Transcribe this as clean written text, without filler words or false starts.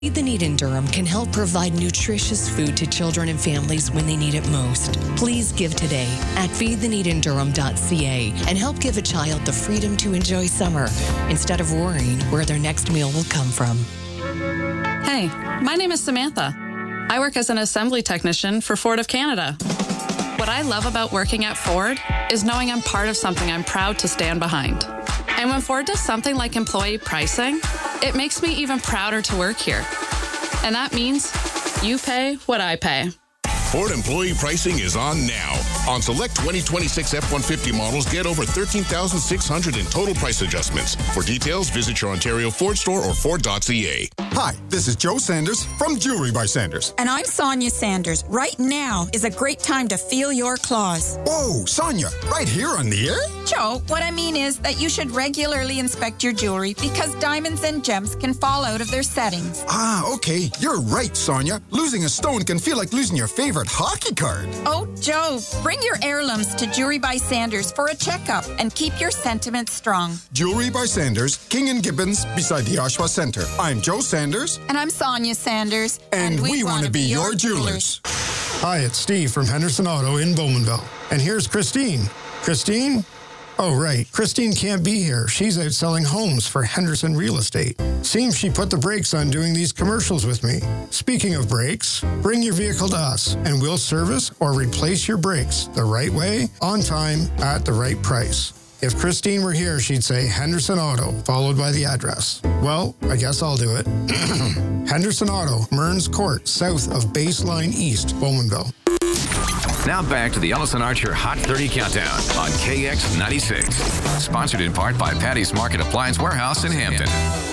Feed the Need in Durham can help provide nutritious food to children and families when they need it most. Please give today at feedtheneedindurham.ca and help give a child the freedom to enjoy summer instead of worrying where their next meal will come from. Hey, my name is Samantha. I work as an assembly technician for Ford of Canada. What I love about working at Ford is knowing I'm part of something I'm proud to stand behind. And when Ford does something like employee pricing, it makes me even prouder to work here. And that means you pay what I pay. Ford employee pricing is on now. On select 2026 F-150 models, get over $13,600 in total price adjustments. For details, visit your Ontario Ford store or Ford.ca. Hi, this is Joe Sanders from Jewelry by Sanders. And I'm Sonia Sanders. Right now is a great time to feel your claws. Whoa, Sonia, right here on the air? Joe, what I mean is that you should regularly inspect your jewelry because diamonds and gems can fall out of their settings. Ah, okay. You're right, Sonia. Losing a stone can feel like losing your favorite hockey card. Oh, Joe, bring your heirlooms to Jewelry by Sanders for a checkup and keep your sentiments strong. Jewelry by Sanders, King and Gibbons, beside the Oshawa Center. I'm Joe Sanders. And I'm Sonia Sanders. And we want to be your jewelers. Hi, it's Steve from Henderson Auto in Bowmanville. And here's Christine. Christine? Oh, right. Christine can't be here. She's out selling homes for Henderson Real Estate. Seems she put the brakes on doing these commercials with me. Speaking of brakes, bring your vehicle to us and we'll service or replace your brakes the right way, on time, at the right price. If Christine were here, she'd say Henderson Auto, followed by the address. Well, I guess I'll do it. Henderson Auto, Mearns Court, south of Baseline East, Bowmanville. Now back to the Ellison Archer Hot 30 Countdown on KX96. Sponsored in part by Patty's Market Appliance Warehouse in Hampton.